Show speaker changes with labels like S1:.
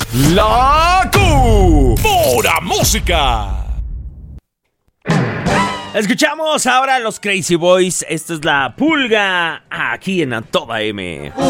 S1: La pura música.
S2: Escuchamos ahora a los Crazy Boys. Esta es La Pulga, aquí en A Toda M.